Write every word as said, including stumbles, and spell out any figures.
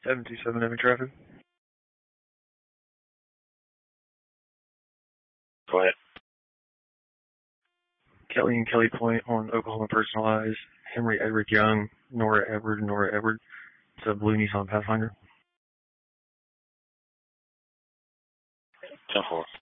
seven two seven enemy traffic. Go ahead. Kelly and Kelly Point on Oklahoma Personalized. Henry Edward Young, Nora Edward, Nora Edward. It's a blue Nissan Pathfinder. ten four.